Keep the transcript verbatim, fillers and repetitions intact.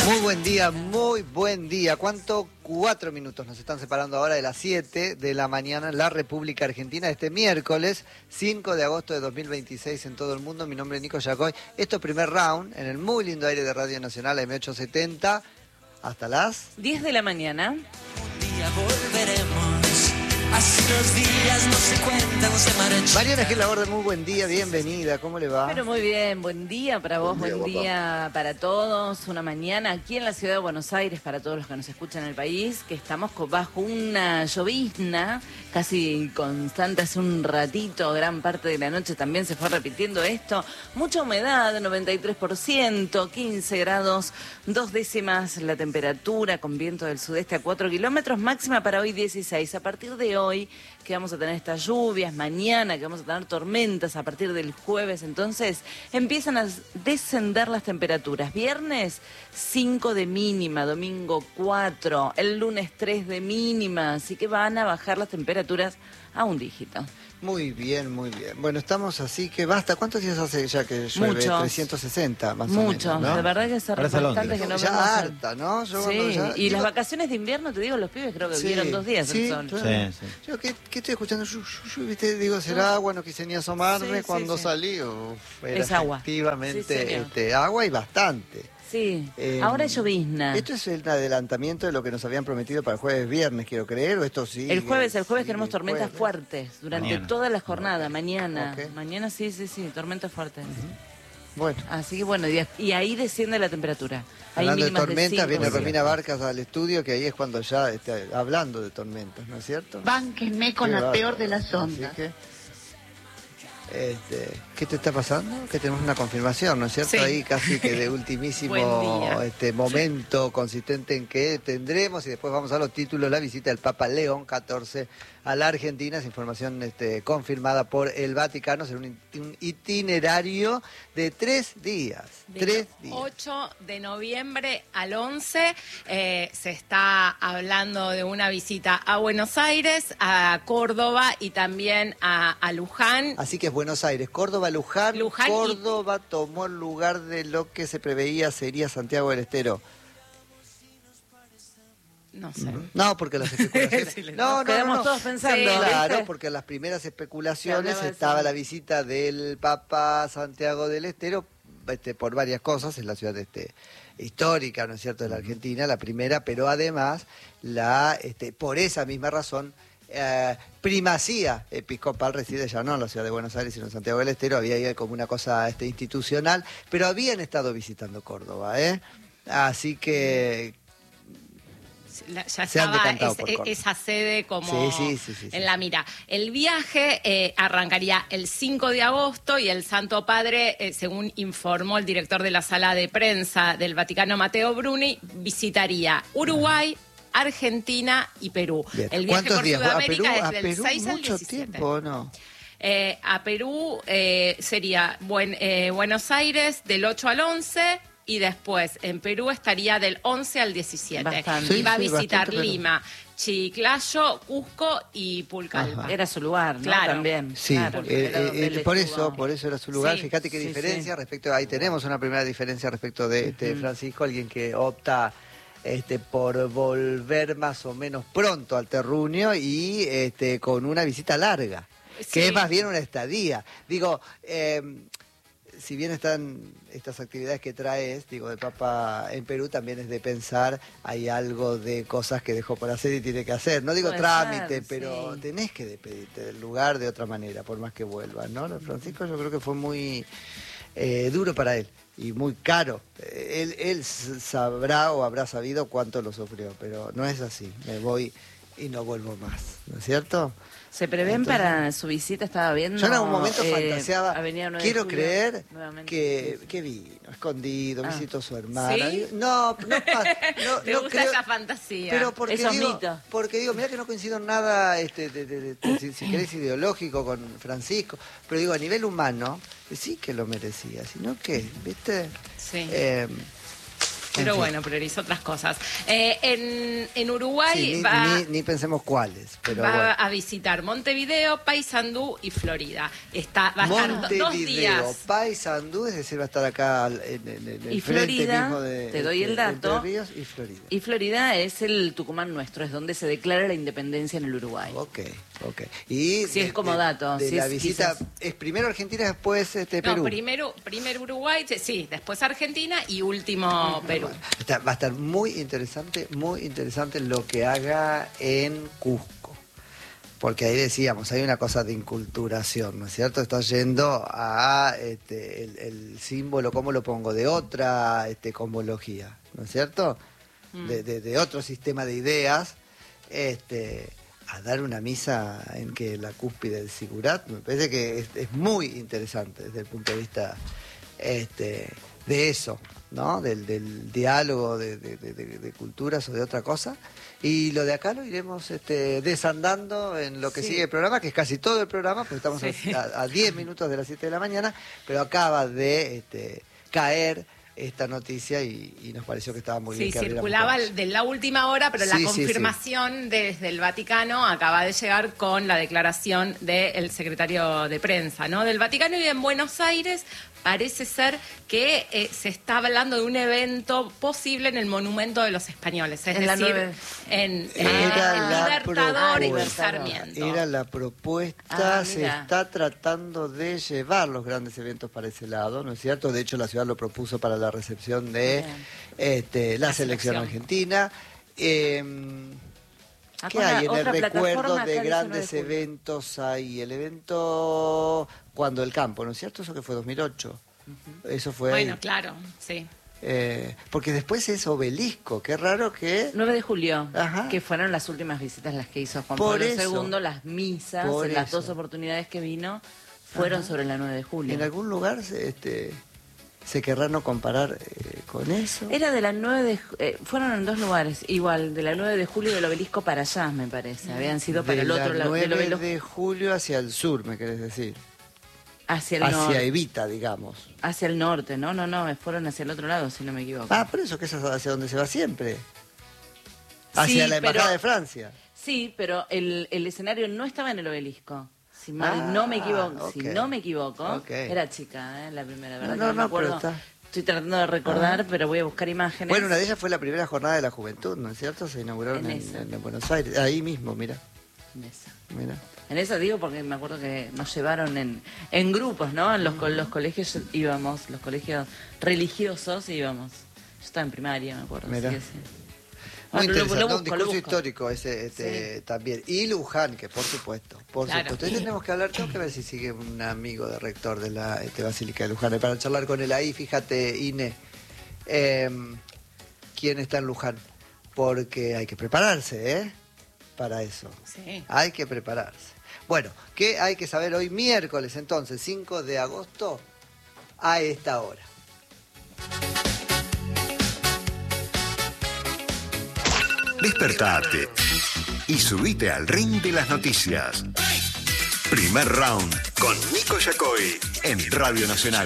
Muy buen día, muy buen día. ¿Cuánto? Cuatro minutos nos están separando ahora de las siete de la mañana en la República Argentina, este miércoles cinco de agosto de dos mil veintiséis en todo el mundo. Mi nombre es Nico Yacoy. Esto es Primer Round en el muy lindo aire de Radio Nacional M ochocientos setenta hasta las diez de la mañana. Un día volveremos. Así los días no se cuentan, no se marchan. Mariana Gil Laborde, muy buen día, bienvenida, ¿cómo le va? Pero muy bien, buen día para vos, Buen día, buen día para todos. Una mañana aquí en la ciudad de Buenos Aires, para todos los que nos escuchan en el país, que estamos co- bajo una llovizna casi constante. Hace un ratito, gran parte de la noche también se fue repitiendo esto. Mucha humedad, noventa y tres por ciento, quince grados, dos décimas la temperatura, con viento del sudeste a cuatro kilómetros, máxima para hoy dieciséis. A partir de hoy, que vamos a tener estas lluvias, mañana que vamos a tener tormentas a partir del jueves, entonces empiezan a descender las temperaturas. Viernes cinco de mínima, domingo cuatro, el lunes tres de mínima, así que van a bajar las temperaturas a un dígito. Muy bien, muy bien. Bueno, estamos así que basta. ¿Cuántos días hace ya que llueve? Muchos. trescientos sesenta más Muchos, o menos, ¿no? de verdad que hace Parece bastante Londres. que no ya vemos el- harta, ¿no? Yo cuando Sí, ya- y digo- las vacaciones de invierno, te digo, los pibes creo que Sí, vieron dos días sí, el sol. claro. Sí, sí. Yo, ¿qué, qué estoy escuchando? Yu, yu, yu, ¿viste? Digo, ¿será agua? No quise ni asomarme. Sí, sí, Cuando sí. salí, uf, era Es agua. efectivamente Sí, señor. este, agua y bastante. Sí, Eh, ahora es llovizna. ¿Esto es el adelantamiento de lo que nos habían prometido para el jueves viernes, quiero creer? ¿O esto sí? El jueves, el jueves tenemos tormentas jueves. fuertes durante Mañana. toda la jornada, mañana. Ok. Mañana sí, sí, sí, tormentas fuertes. Bueno. Así que bueno, y, y ahí desciende la temperatura. Hay Hablando de mínimas tormentas, cinco, viene sí. Romina Barcas al estudio, que ahí es cuando ya está hablando de tormentas, ¿no es cierto? Bánquenme con Qué la bárbaro. peor de las Así ondas. que, este, ¿qué te está pasando? Que tenemos una confirmación, ¿no es cierto? Sí. Ahí casi que de ultimísimo Buen día. este momento consistente en que tendremos, y después vamos a los títulos, la visita del Papa León catorce a la Argentina. Es información este, confirmada por el Vaticano. Será un, it- un itinerario de tres días. Del Tres días. ocho de noviembre al once eh, se está hablando de una visita a Buenos Aires, a Córdoba y también a, a Luján. Así que es Buenos Aires, Córdoba, Luján. Luján y- Córdoba tomó el lugar de lo que se preveía sería Santiago del Estero. No sé. No, porque las especulaciones... Sí, les- no, no, no, quedamos no. todos pensando, Sí, claro, ¿viste? porque en las primeras Se especulaciones hablaba de estaba eso. la visita del Papa a Santiago del Estero, este, por varias cosas, es la ciudad este, histórica, ¿no es cierto?, de la Argentina, la primera, pero además, la, este, por esa misma razón, eh, primacía episcopal reside ya no en la ciudad de Buenos Aires, sino en Santiago del Estero. Había ahí como una cosa este, institucional, pero habían estado visitando Córdoba, ¿eh? Así que... La- ya Se han estaba decantado es- por e- Córdoba. esa sede como Sí, sí, sí, sí, sí. en la mira. El viaje eh, arrancaría el cinco de agosto y el Santo Padre, eh, según informó el director de la sala de prensa del Vaticano, Matteo Bruni, visitaría Uruguay, Argentina y Perú. Bien. El viaje ¿Cuántos por días? ¿A Sudamérica Perú? es ¿A del Perú seis al mucho diecisiete. tiempo o no? Eh, a Perú eh, sería buen- eh, Buenos Aires del ocho al once y después en Perú estaría del once al diecisiete. Bastante. Y va a Sí, sí, visitar bastante, pero- Lima, Chiclayo, Cusco y Pulcalpa. Ajá. Era su lugar, ¿no? Claro. También. Sí, claro, eh, era donde eh, él por estuvo. eso, por eso era su lugar. Sí, Fíjate qué sí, diferencia sí. respecto, ahí tenemos una primera diferencia respecto de este Francisco, alguien que opta este por volver más o menos pronto al terruño y este con una visita larga, que Sí. es más bien una estadía. Digo, eh, si bien están estas actividades que traes, digo, de Papa en Perú, también es de pensar, hay algo de cosas que dejó por hacer y tiene que hacer. No digo Puede trámite, ser, pero sí. tenés que despedirte del lugar de otra manera, por más que vuelvas, ¿no? Lo de Francisco yo creo que fue muy eh, duro para él y muy caro. Eh, Él, él s- sabrá o habrá sabido cuánto lo sufrió, pero no es así. Me voy y no vuelvo más, ¿no es cierto? Se prevén Entonces- para su visita, estaba viendo. Yo en algún momento eh, fantaseaba, Avenida nueve de quiero Julio, creer nuevamente. que, que vino, escondido, Ah. visitó a su hermana. ¿Sí? No, no, pa- no, ¿Te no gusta creo- esa fantasía? Pero porque Esos digo, mitos. porque digo, mira que no coincido en nada, este, de- de- de- si, si querés, ideológico con Francisco, pero digo, a nivel humano, sí que lo merecía, sino que, ¿viste? Sí. Eh, Pero fin. bueno, priorizó otras cosas. Eh, en, en Uruguay Sí, ni, va, ni- ni pensemos cuáles, pero va bueno. a visitar Montevideo, Paysandú y Florida. Está, va a estar do- dos Montevideo, días. Paysandú, es decir, va a estar acá en, en- en el Y frente Florida, mismo de te doy el entre- dato. Entre Ríos y Florida. Y Florida es el Tucumán nuestro, es donde se declara la independencia en el Uruguay. Ok, ok. Y Sí, es de- como de- dato, De sí, la es visita, quizás. es primero Argentina, después este, No, Perú. primero, primero Uruguay, sí, después Argentina y último Perú. Está- va a estar muy interesante, muy interesante lo que haga en Cusco. Porque ahí decíamos, hay una cosa de inculturación, ¿no es cierto? Está yendo a este, el, el símbolo, ¿cómo lo pongo? De otra este, cosmología, ¿no es cierto? De, de- de otro sistema de ideas, este, a dar una misa en que la cúspide del Sigurat, me parece que es, es muy interesante desde el punto de vista este, de eso, ¿no? Del, del diálogo de, de- de- de- de culturas o de otra cosa. Y lo de acá lo iremos este, desandando en lo que Sí. sigue el programa, que es casi todo el programa, porque estamos Sí. a, a diez minutos de las siete de la mañana, pero acaba de este, caer esta noticia y, y nos pareció que estaba muy bien Sí, que abriéramos circulaba con el- eso. de la última hora, pero Sí, la sí, confirmación desde el Vaticano acaba de llegar con la declaración del secretario de prensa, ¿no? Del Vaticano. Y en Buenos Aires parece ser que eh, se está hablando de un evento posible en el Monumento de los Españoles, es En la decir, nueve- en, Era en la Libertador y propuesta. Sarmiento. Era la propuesta, Ah, se mira. está tratando de llevar los grandes eventos para ese lado, ¿no es cierto? De hecho, la ciudad lo propuso para la recepción de Bien. este, la, La selección, selección. argentina. Eh, Acá ¿Qué una- hay en el otra recuerdo plataforma de acá el grandes diecinueve de julio. eventos? Hay el evento cuando el campo, ¿no es cierto? Eso que fue dos mil ocho. Eso fue Bueno, ahí. claro, sí. Eh, porque después es obelisco, qué raro que... nueve de julio, Ajá. que fueron las últimas visitas las que hizo Juan Por Pablo eso. segundo, las misas, Por en las eso. dos oportunidades que vino, fueron Ajá. sobre la nueve de julio. En algún lugar se, este, se querrá no comparar eh, con eso. Era de la nueve de ju- eh, fueron en dos lugares, igual, de la nueve de julio del obelisco para allá, me parece. Habían sido para de el otro la lado del nueve obelisco de julio hacia el sur, me querés decir. hacia el Hacia norte. Evita, digamos. Hacia el norte, no, no, no, fueron hacia el otro lado, si no me equivoco. Ah, por eso que eso es hacia donde se va siempre. Hacia Sí, la Embajada pero- de Francia. Sí, pero el, el escenario no estaba en el obelisco. Si mal Ah, no me equivoco, si ok. no me equivoco, Ok. era chica, ¿eh? La primera, ¿verdad? No, que no, me no, acuerdo. pero está- Estoy tratando de recordar, pero voy a buscar imágenes. Bueno, una de ellas fue la primera jornada de la juventud, ¿no es cierto? Se inauguraron En en, esa. en Buenos Aires. Ahí mismo, mira. En esa. mira. En esa digo porque me acuerdo que nos llevaron en, en grupos, ¿no? En los, co- los colegios íbamos, los colegios religiosos íbamos. Yo estaba en primaria, me acuerdo. Mira. sí, sí. Muy Bueno, lo- interesante, lo ¿no? Un busco, lo discurso busco. histórico ese este, también. Y Luján, que por supuesto, por Claro. supuesto. Hoy tenemos que hablar, tengo que ver si sigue un amigo de rector de la este, Basílica de Luján, eh, para charlar con él ahí, fíjate, Ine, eh, quién está en Luján, porque hay que prepararse, ¿eh? Para eso. Sí. Hay que prepararse. Bueno, ¿qué hay que saber hoy miércoles entonces, cinco de agosto, a esta hora? Despertate y subite al ring de las noticias. Primer round con Nico Yacoy en Radio Nacional.